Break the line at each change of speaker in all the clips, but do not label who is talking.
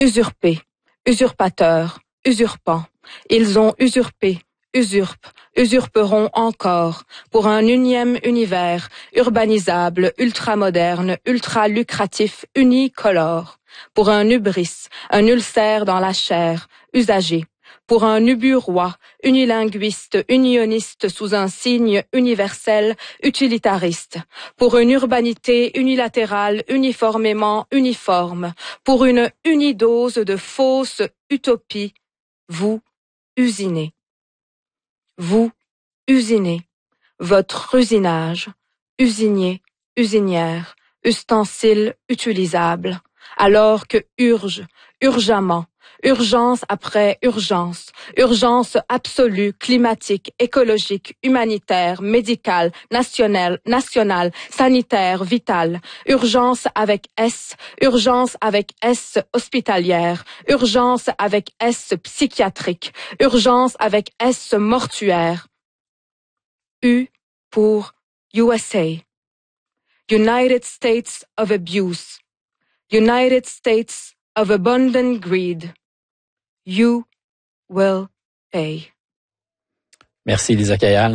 usurpé, usurpateur, usurpant. Ils ont usurpé, usurpent, usurperont encore, pour un unième univers, urbanisable, ultramoderne, ultra-lucratif, unicolore, pour un hubris, un ulcère dans la chair, usagé, pour un ubu-roi, unilinguiste, unioniste sous un signe universel, utilitariste, pour une urbanité unilatérale, uniformément uniforme, pour une unidose de fausses utopies, vous usinez. Vous usinez, votre usinage, usinier, usinière, ustensile utilisable, alors que urgemment, urgence après urgence, urgence absolue, climatique, écologique, humanitaire, médicale, nationale, sanitaire, vitale, urgence avec S hospitalière, urgence avec S psychiatrique, urgence avec S mortuaire. U pour USA. United States of Abuse. United States of Abundant Greed. You will pay.
Merci, Lisa Kayal.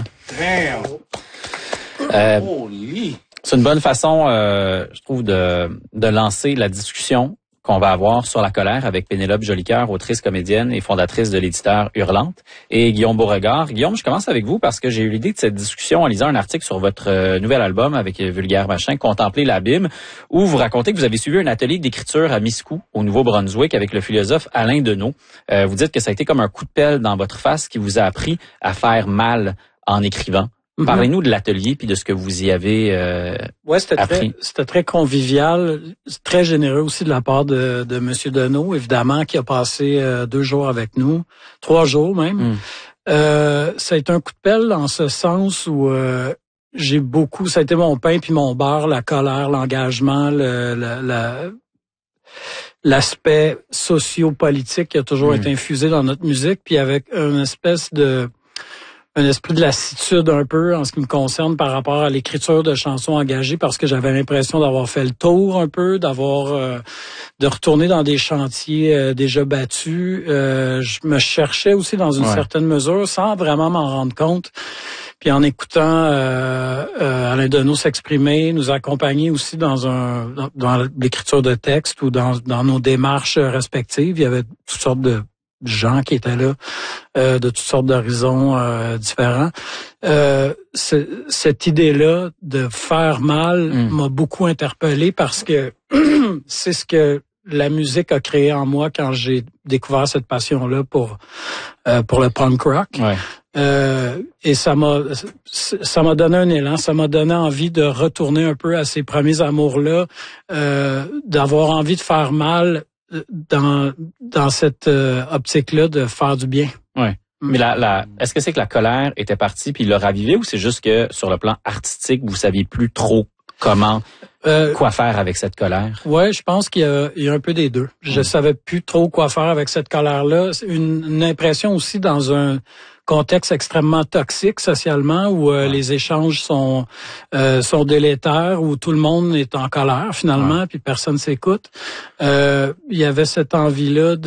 C'est une bonne façon, je trouve, de lancer la discussion qu'on va avoir sur la colère avec Pénélope Jolicoeur, autrice, comédienne et fondatrice de l'éditeur Hurlante, et Guillaume Beauregard. Guillaume, je commence avec vous parce que j'ai eu l'idée de cette discussion en lisant un article sur votre nouvel album avec Vulgaire Machin, Contempler l'abîme, où vous racontez que vous avez suivi un atelier d'écriture à Miscou, au Nouveau-Brunswick, avec le philosophe Alain Deneau. Vous dites que ça a été comme un coup de pelle dans votre face qui vous a appris à faire mal en écrivant. Parlez-nous de l'atelier puis de ce que vous y avez appris.
C'était très convivial, très généreux aussi de la part de Monsieur Deneau, évidemment, qui a passé 2 jours avec nous, 3 jours même. Ça a été un coup de pelle en ce sens où ça a été mon pain puis mon beurre, la colère, l'engagement, l'aspect socio-politique qui a toujours été infusé dans notre musique, puis avec un esprit de lassitude un peu en ce qui me concerne par rapport à l'écriture de chansons engagées, parce que j'avais l'impression d'avoir fait le tour un peu, de retourner dans des chantiers déjà battus. Je me cherchais aussi dans une certaine mesure sans vraiment m'en rendre compte. Puis en écoutant Alain Deneau s'exprimer, nous accompagner aussi dans l'écriture de textes ou dans nos démarches respectives, il y avait toutes sortes de gens qui étaient là, de toutes sortes d'horizons différents. Cette idée-là de faire mal m'a beaucoup interpellé parce que c'est ce que la musique a créé en moi quand j'ai découvert cette passion-là pour le punk rock. Et ça m'a donné un élan, ça m'a donné envie de retourner un peu à ces premiers amours-là, d'avoir envie de faire mal dans cette optique-là de faire du bien.
Mais est-ce que c'est que la colère était partie puis il l'a ravivé, ou c'est juste que sur le plan artistique, vous saviez plus trop quoi faire avec cette colère?
Ouais, je pense qu'il y a un peu des deux. Je savais plus trop quoi faire avec cette colère-là. Une impression aussi dans un contexte extrêmement toxique socialement où les échanges sont délétères, où tout le monde est en colère finalement, puis personne s'écoute. Il y avait cette envie-là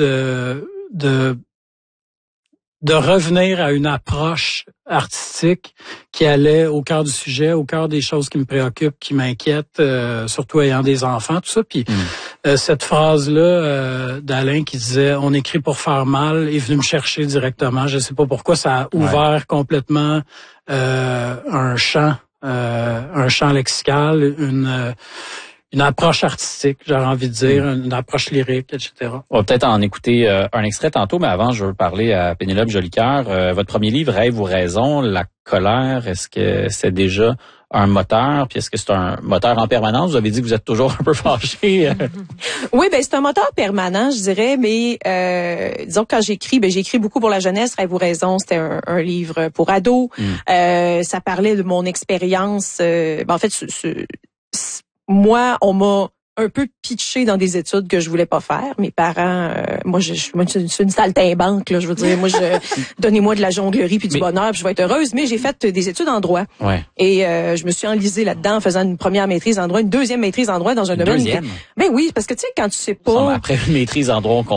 de revenir à une approche artistique qui allait au cœur du sujet, au cœur des choses qui me préoccupent, qui m'inquiètent, surtout ayant des enfants, tout ça. Puis cette phrase-là d'Alain qui disait « On écrit pour faire mal » est venue me chercher directement. Je sais pas pourquoi, ça a ouvert complètement un champ lexical, une approche artistique, j'aurais envie de dire, une approche lyrique, etc.
On va peut-être en écouter un extrait tantôt, mais avant, je veux parler à Pénélope Jolicoeur. Votre premier livre, Rêve ou raison, la colère, est-ce que c'est déjà un moteur? Puis est-ce que c'est un moteur en permanence? Vous avez dit que vous êtes toujours un peu fâché.
Oui, c'est un moteur permanent, je dirais, mais disons que quand j'écris beaucoup pour la jeunesse. Rêve ou raison, c'était un livre pour ados. Ça parlait de mon expérience. En fait, moi, on m'a un peu pitché dans des études que je voulais pas faire. Mes parents, moi, je suis une saltimbanque, là, je veux dire. Moi, donnez-moi de la jonglerie puis du bonheur, puis je vais être heureuse. Mais j'ai fait des études en droit. Et je me suis enlisée là-dedans en faisant une première maîtrise en droit, une deuxième maîtrise en droit dans un domaine.
Deuxième?
Ben oui, parce que tu sais, quand tu sais pas.
Après une maîtrise en droit, on